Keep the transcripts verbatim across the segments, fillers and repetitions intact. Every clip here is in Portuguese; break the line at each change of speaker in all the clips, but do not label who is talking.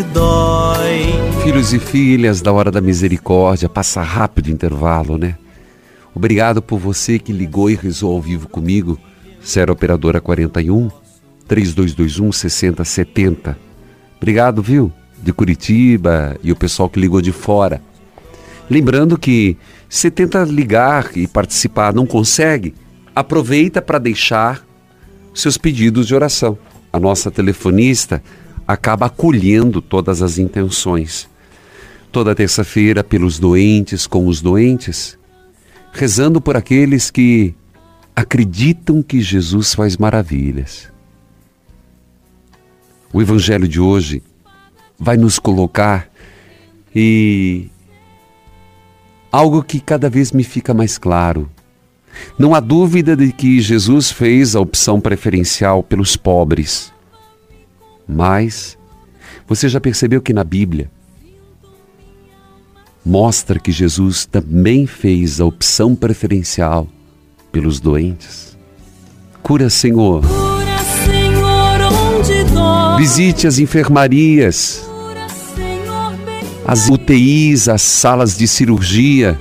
Dói.
Filhos e filhas da Hora da Misericórdia, passa rápido o intervalo, né? Obrigado por você que ligou e rezou ao vivo comigo. zero Operadora quarenta e um, três dois dois um, seis zero sete zero. Obrigado, viu? De Curitiba e o pessoal que ligou de fora. Lembrando que você tenta ligar e participar, não consegue, aproveita para deixar seus pedidos de oração. A nossa telefonista acaba acolhendo todas as intenções. Toda terça-feira, pelos doentes, com os doentes, rezando por aqueles que acreditam que Jesus faz maravilhas. O Evangelho de hoje vai nos colocar e algo que cada vez me fica mais claro. Não há dúvida de que Jesus fez a opção preferencial pelos pobres. Mas você já percebeu que na Bíblia mostra que Jesus também fez a opção preferencial pelos doentes? Cura, Senhor.
Cura, Senhor, onde dói.
Visite as enfermarias,
Cura, Senhor, bem
as U T Is, as salas de cirurgia.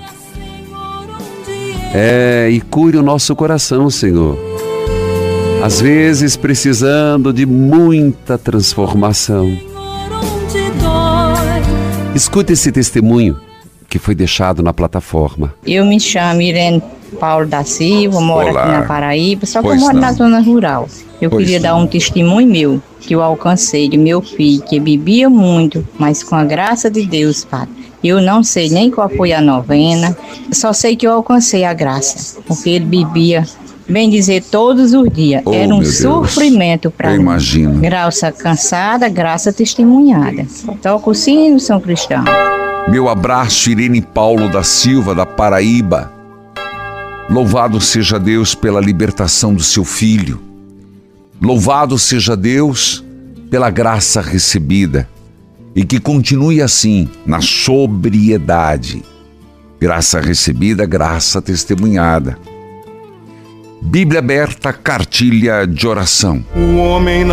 É, e cure o nosso coração, Senhor. Às vezes precisando de muita transformação.
onde dói.
Escute esse testemunho que foi deixado na plataforma.
Eu me chamo Irene Paulo da Silva, moro
Olá.
aqui na Paraíba, só que
Pois
eu moro
não.
na zona rural. Eu
Pois
queria
não.
dar um testemunho meu, que eu alcancei de meu filho, que bebia muito, mas com a graça de Deus, Padre. Eu não sei nem qual foi a novena, só sei que eu alcancei a graça, porque ele bebia, bem dizer, todos os dias.
Oh,
Era um
meu Deus.
sofrimento para
Eu
mim.
imagino.
Graça cansada, graça testemunhada. Toca o sino, São Cristão.
Meu abraço, Irene Paulo da Silva, da Paraíba. Louvado seja Deus pela libertação do seu filho. Louvado seja Deus pela graça recebida. E que continue assim, na sobriedade. Graça recebida, graça testemunhada. Bíblia aberta, cartilha de oração.
O homem